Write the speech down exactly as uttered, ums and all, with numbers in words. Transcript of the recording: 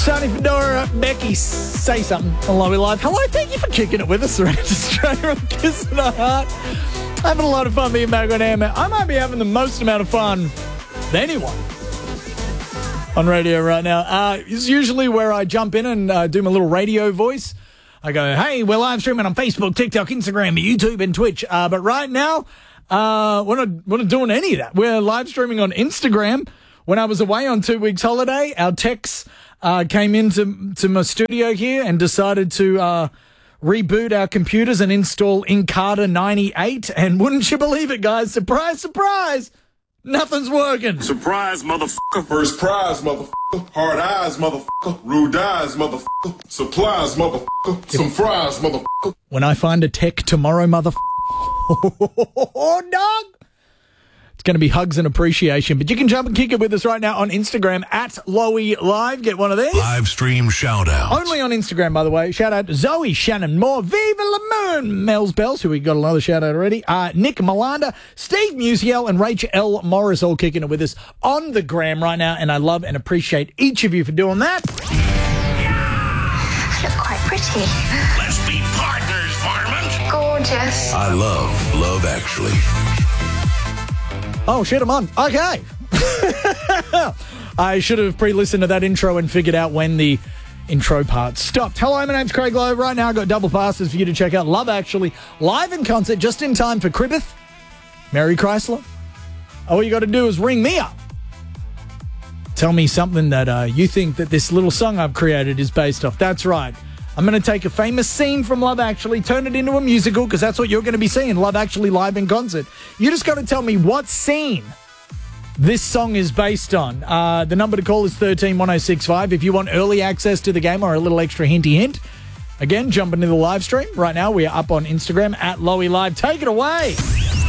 Sonny Fedora, Becky, say something on Lowy Live. Hello, thank you for kicking it with us around Australia on Kiss and a Heart. Having a lot of fun being back on air, man. I might be having the most amount of fun than anyone on radio right now. Uh, it's usually where I jump in and uh, do my little radio voice. I go, hey, we're live streaming on Facebook, TikTok, Instagram, YouTube, and Twitch. Uh, but right now, uh, we're not, we're not doing any of that. We're live streaming on Instagram. When I was away on two weeks holiday, our techs uh, came into to my studio here and decided to uh, reboot our computers and install Encarta ninety-eight. And wouldn't you believe it, guys? Surprise, surprise! Nothing's working. Surprise, motherfucker. First prize, motherfucker. Hard eyes, motherfucker. Rude eyes, motherfucker. Supplies, motherfucker. Some fries, motherfucker. When I find a tech tomorrow, motherfucker. Oh, dog. It's going to be hugs and appreciation. But you can jump and kick it with us right now on Instagram at Lowy Live. Get one of these. Live stream shout out. Only on Instagram, by the way. Shout out to Zoe, Shannon Moore, Viva La Moon, Mel's Bells, who we got another shout out already. Uh, Nick Malanda, Steve Musiel, and Rachel L. Morris all kicking it with us on the gram right now. And I love and appreciate each of you for doing that. I look quite pretty. Let's be partners, Varmint. Gorgeous. I love Love Actually. Oh, shit, I'm on. Okay. I should have pre-listened to that intro and figured out when the intro part stopped. Hello, my name's Craig Lowe. Right now, I've got double passes for you to check out Love Actually live in concert just in time for Cribbeth, Mary Chrysler. All you got to do is ring me up. Tell me something that uh, you think that this little song I've created is based off. That's right. I'm going to take a famous scene from Love Actually, turn it into a musical, because that's what you're going to be seeing, Love Actually live in concert. You just got to tell me what scene this song is based on. Uh, the number to call is one three one oh six five. If you want early access to the game or a little extra hinty hint, again, jump into the live stream. Right now, we are up on Instagram at Lowy Live. Take it away.